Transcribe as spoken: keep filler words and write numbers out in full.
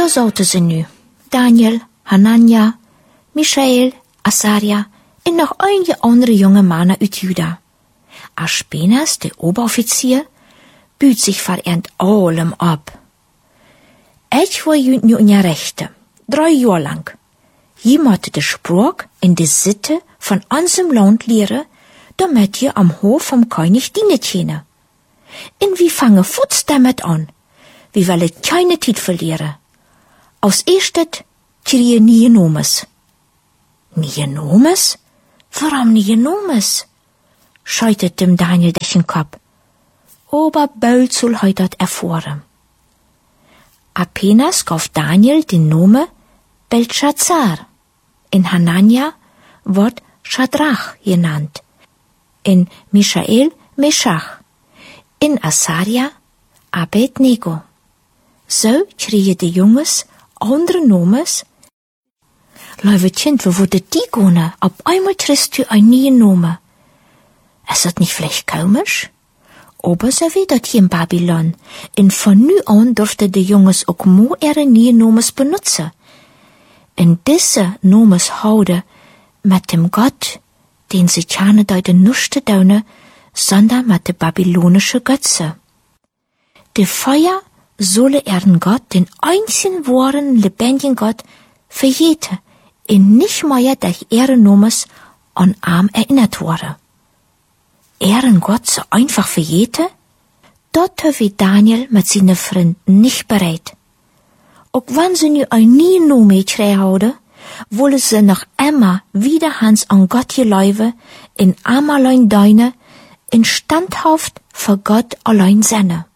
Da zouden ze nu, Daniel, Hanania, Michael, Asaria en nog einige andere junge Männer uit Juda. Aspenas, der Oberoffizier, büht sich verernt allem ab. Ich war ju nu in ja Rechte, drei Jahre lang. Je måtte de Spruch in de Sitte von unserem Land lehren, damit je am Hof vom König dienen können. Und wie fange Futs damit an? Wir wollen keine Zeit verlieren. Als erstes kriege nie Nomes. Nie Nomes? Warum nie Nomes? Scheutet dem Daniel durch den Kopf. Aber bald soll er das erfahren. Apenas gab Daniel den Namen Belshazzar. In Hanania wird Schadrach genannt. In Michael Meshach. In Asaria Abednego. So kriegen die Jungs andere Nomes. Lieve Kind, wo wurde die gehen? Auf einmal kriegst du ein neuen Name. Ist das nicht vielleicht komisch? Aber so wie das hier in Babylon. Und von nu an durften die Jungs auch more ihre neuen Nomes benutzen. Und diese Nomes houden mit dem Gott, den sie keine deuten nicht tun, sondern mit der babylonischen Götze. Der Feuer solle ihren Gott, den einzigen wahren, lebendigen Gott, verjeten und nicht mehr durch ihre Nomes an Arm erinnert wurde. Ihren Gott so einfach verjeten? Dort wie Daniel mit seinen Freunden nicht bereit. Auch wenn sie nu ein nie Nome gekriegt haben, wollen sie noch immer wieder Hans an Gott geläufen, in arm allein deine, in standhaft für Gott allein seine.